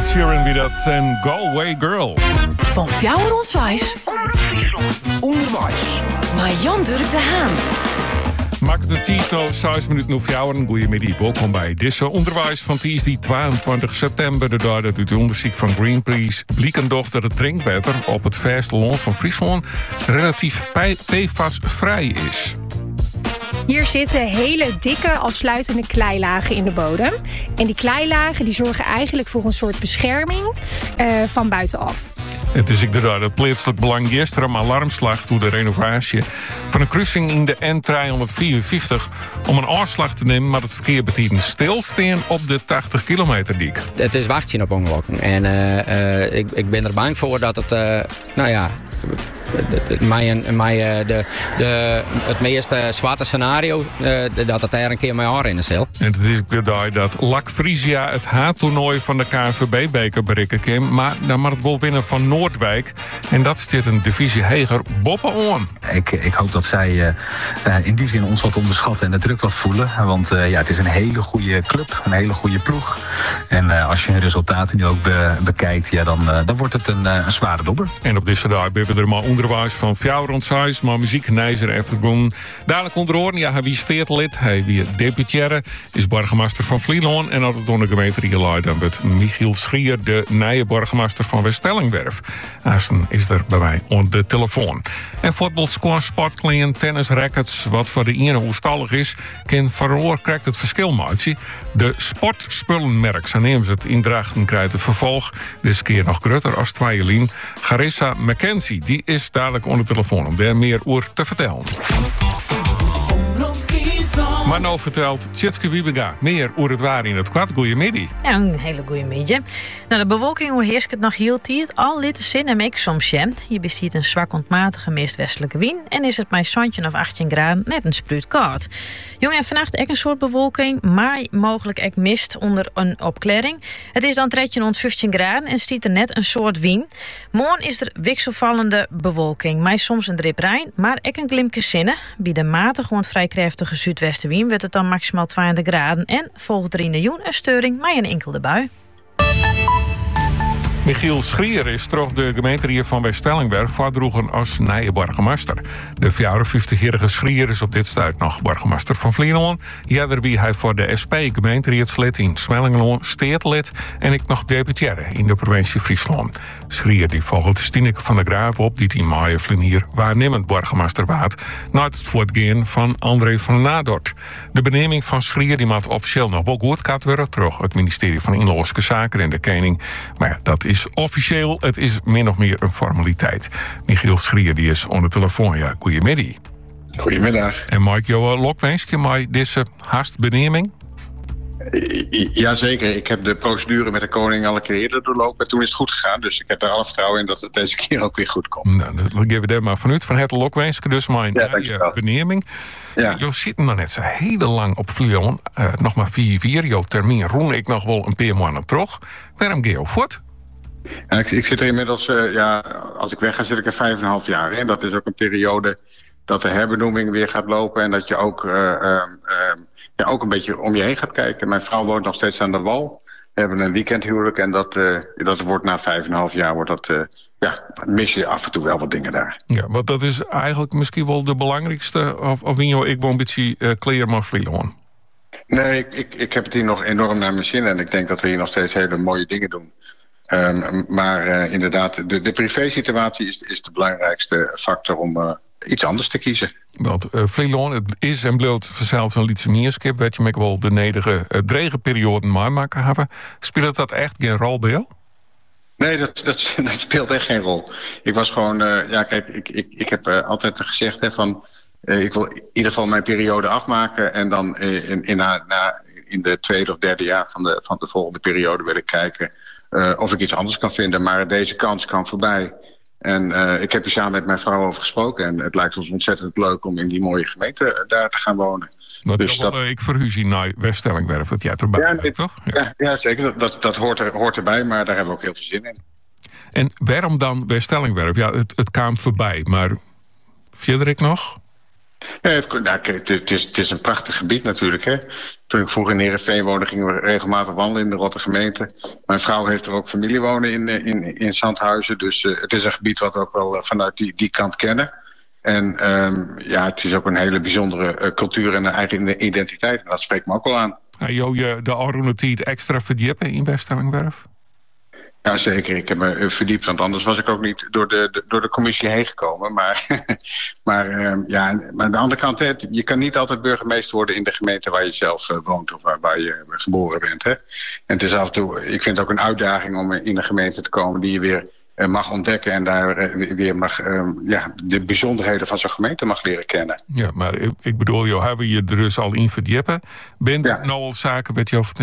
Sheeran wie dat en Galway Girl. Van Fjouwer Onswijs. Onderwijs. Maar Jan Durk de Haan. Maak de Tito, 6 minuten over Fjouwer. Goedemiddag, welkom bij deze onderwijs van dinsdag 22 september. Doordat uit het onderzoek van Greenpeace blikken toch dat het drinkwater op het vasteland van Friesland relatief PFAS-vrij is. Hier zitten hele dikke afsluitende kleilagen in de bodem. En die kleilagen die zorgen eigenlijk voor een soort bescherming van buitenaf. Het is inderdaad het plaatselijk belang gisteren alarmslag door de renovatie van een kruising in de N354 om een aanslag te nemen, maar het verkeer beteken stilstaan op de 80 kilometer dik. Het is wachten op ongelukken en ik ben er bang voor dat het, het meest zwarte scenario, dat het daar een keer mee aanrennen zal. En het is inderdaad dat LAC Frisia het haattoernooi van de KNVB-beker bereiken kan, maar dan mag het wel winnen van Noordwijk. En dat zit een divisie heger boppen aan. Ik hoop dat zij in die zin ons wat onderschatten en de druk wat voelen. Want het is een hele goede club, een hele goede ploeg. En als je hun resultaten nu ook bekijkt, dan wordt het een zware dobber. En op deze dag hebben we er maar onderwijs van Fjouwer Onswijs, maar muziek Nijzer Eftergroen. Dadelijk onder oren, hij wie steertlid, hij wie deputaire, is burgemeester van Vlieland en altijd onder gemeente Rieluid. Dan wordt Michiel Schrier, de nieuwe burgemeester van West-Stellingwerf. Aasten is er bij mij op de telefoon. En voetbal, squash, sportkleding, tennis, rackets, wat voor de ene hoestallig is, kan verloor krijgt het verschil maatje. De sportspullenmerk, zo nemen ze het in Drachten, krijgt het vervolg. Deze keer nog groter als tweeënlien. Garissa McKenzie, die is dadelijk onder de telefoon om daar meer over te vertellen. Maar nou vertelt Tjitske Wiebega meer over het waar in het kwad. Goedemiddag. Ja, een hele goede middag. Nou, de bewolking overheerst het nog heel tijd. Al litte zin en ik soms jam. Je bestiert een zwak ontmatige meest-westelijke wind. En is het bij zonnetje of 18 graden net een spruit koud. Jong, en vannacht ook een soort bewolking. Maar mogelijk ook mist onder een opklaring. Het is dan 13 rond 15 graden en stiet er net een soort wind. Morgen is er wisselvallende bewolking. Maar soms een drip rein, maar ook een glimpje zinnen. Bij de matige rond vrij krachtige zuidwestenwind wordt het dan maximaal 20 graden. En volgt er in de joen een steuring met een enkele bui. Michiel Schrier is terug de gemeente van West-Stellingwerf voordroegen als nieuwe burgemeester. De 54-jarige Schrier is op dit stuit nog burgemeester van Vlieland. Ja, daarbij hij voor de SP gemeenteraadslid in Smellingeloon steertlid en ik nog deputaire in de provincie Friesland. Schrier die volgt Stineke van der Graaf op, die in Maaien-Vlinier waarnemend burgemeester waard, na het voortgaan van André van Nadort. De beneming van Schrier die maakt officieel nog wel goed gaat worden terug het ministerie van Inlandse Zaken en de Koning. Maar ja, dat is officieel, het is min of meer een formaliteit. Michiel Schrier die is aan de telefoon. Ja, goedemiddag. Goedemiddag. En maak je lokwenskje met deze haastbeneming? Jazeker, ik heb de procedure met de koning al een keer eerder doorlopen. En toen is het goed gegaan, dus ik heb er alle vertrouwen in dat het deze keer ook weer goed komt. Nou, dan geven we er maar vanuit van het lokwenskje, dus mijn beneming. Ja. Je zit nog net zo heel lang op Vlieland, nog maar 4 jaar. Jouw termijn roen ik nog wel een paar maanden terug. Waarom ga je voort? Ja, ik zit er inmiddels, als ik weg ga, zit ik er 5,5 jaar. En dat is ook een periode dat de herbenoeming weer gaat lopen en dat je ook een beetje om je heen gaat kijken. Mijn vrouw woont nog steeds aan de Wal. We hebben een weekendhuwelijk en dat wordt na 5,5 jaar mis je af en toe wel wat dingen daar. Ja, want dat is eigenlijk misschien wel de belangrijkste, of wie ik wel een beetje clear mag vliegen. Nee, ik heb het hier nog enorm naar mijn zin en ik denk dat we hier nog steeds hele mooie dingen doen. Maar inderdaad, de privésituatie is de belangrijkste factor om iets anders te kiezen. Want Vlieland, het is en bloot verzeild een lietse meerskip, weet je, maar ik wel de nederige dregeperiode maken hebben. Speelt dat echt geen rol bij jou? Nee, dat speelt echt geen rol. Ik was gewoon, ik heb altijd gezegd van, ik wil in ieder geval mijn periode afmaken en dan in de tweede of derde jaar van de volgende periode wil ik kijken of ik iets anders kan vinden. Maar deze kans kan voorbij. En ik heb er samen met mijn vrouw over gesproken. En het lijkt ons ontzettend leuk om in die mooie gemeente daar te gaan wonen. Ik verhuis je naar West-Stellingwerf, dat jij erbij bent, toch? Ja, zeker. Dat hoort erbij, maar daar hebben we ook heel veel zin in. En waarom dan West-Stellingwerf? Ja, het kwam voorbij, maar Frederik nog? Ja, het is een prachtig gebied natuurlijk. Hè? Toen ik vroeger in Heerenveen woonde, gingen we regelmatig wandelen in de Rotte-gemeente. Mijn vrouw heeft er ook familie wonen in Zandhuizen. Dus het is een gebied wat we ook wel vanuit die kant kennen. En het is ook een hele bijzondere cultuur en een eigen identiteit. En dat spreekt me ook wel aan. Jou je de Aronatiet extra verdiepen in West-Stellingwerf? Ja, zeker. Ik heb me verdiept, want anders was ik ook niet door de commissie heen gekomen. Maar aan de andere kant, hè, je kan niet altijd burgemeester worden in de gemeente waar je zelf woont of waar je geboren bent. Hè. En het is af en toe, ik vind het ook een uitdaging om in een gemeente te komen die je weer mag ontdekken en daar weer mag de bijzonderheden van zo'n gemeente mag leren kennen. Ja, maar ik bedoel, hebben je er dus al in verdiepen? Ben je nou al zaken met je